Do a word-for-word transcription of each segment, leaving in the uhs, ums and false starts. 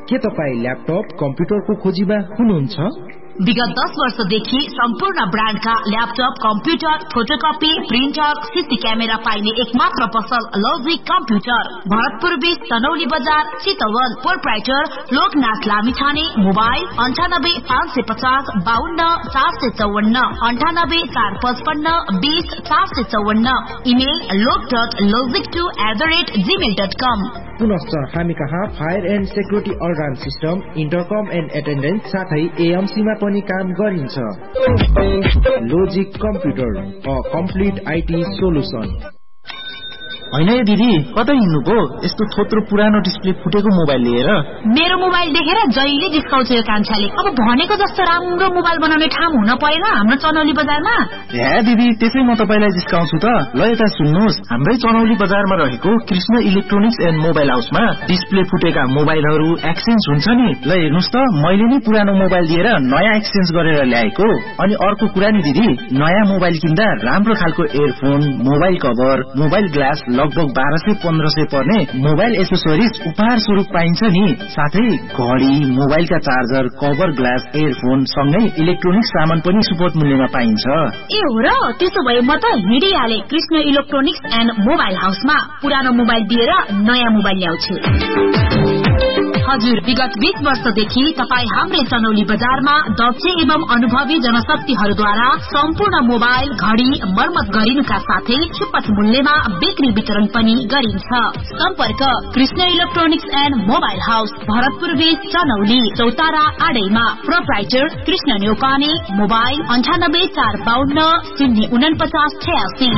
के तपाई ल्यापटप कम्प्युटरको खोजीमा हुनुहुन्छ? विगत दस वर्षदेखि सम्पूर्ण ब्रान्डका laptop, computer, photocopy, printer, CC camera पाइने एकमात्र पसल लजिक कम्प्युटर। भरतपुर बीच तनौली बजार, चितवन। प्रोप्राइटर लोकनाथ लामिछाने। मोबाइल अन्ठानब्बे पाँच सय पचास बाहन्न चार सय चौवन्न अन्ठानब्बे चार पचपन्न बीस चार सय चौवन्न। इमेल लोक dot logic two at the rate Gmail dot कम। पुनश्च हामी कहाँ fire and security alarm system, इन्टरकम and attendance साथै एएमसीमा पनि काम गरिन्छ। Logic computer, a complete IT solution. हैन दिदी, कतै हिँड्नु पो? यस्तो थोत्रो पुरानो डिस्प्ले फुटेको मोबाइल लिएर? मेरो मोबाइल देखेर जहिले जिस्काउँछ यो कान्छाले। अब भनेको जस्तो राम्रो मोबाइल बनाउने ठाउँ हुन परेन हाम्रो चनौली बजारमा? हे दिदी, त्यसै म तपाईलाई जिस्काउँछु त। ल यता सुन्नुहोस्, हाम्रै चनौली बजारमा रहेको कृष्ण इलेक्ट्रोनिक्स एन्ड मोबाइल हाउसमा डिस्प्ले फुटेका मोबाइलहरू एक्सचेन्ज हुन्छ नि। ल हेर्नुस् त, मैले नि पुरानो मोबाइल दिएर नयाँ एक्सचेन्ज गरेर ल्याएको। अनि अर्को कुरा नि दिदी, नयाँ मोबाइल किन्दा राम्रो खालको earphone, mobile cover, mobile glass लगभग बाह्र सय पन्ध्र सय पर्ने मोबाइल एसेसरिज उपहार स्वरूप पाइन्छ नि। साथै घडी, मोबाइलका चार्जर, कभर ग्लास, इयरफोन सँगै इलेक्ट्रोनिक्स सामान पनि सुपथ मूल्यमा पाइन्छ। ए हो र? त्यसो भए म त हिँडिहाले कृष्ण इलेक्ट्रोनिक्स एन्ड मोबाइल हाउसमा पुरानो मोबाइल दिएर नयाँ मोबाइल ल्याउँछु। हजुर, विगत बीस वर्षदेखि तपाई हाम्रै चनौली बजारमा दक्ष एवं अनुभवी जनशक्तिहरूद्वारा सम्पूर्ण मोबाइल, घडी मर्मत गरिनुका साथै सुपथ मूल्यमा बिक्री वितरण पनि गरिन्छ। सम्पर्क Krishna electronics and mobile house, Bharatpur बीच चनौली, चौतारा आडैमा। प्रोप्राइटर कृष्ण न्यौपाने। मोबाइल अन्ठानब्बे चार बाहन्न शून्य उनपचास छयासी।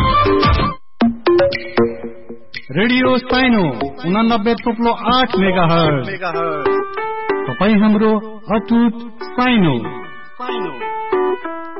रेडियो साइनो उनानब्बे थोप्लो आठ मेगा हर्ज। तपाईँ हाम्रो अटुट साइनो।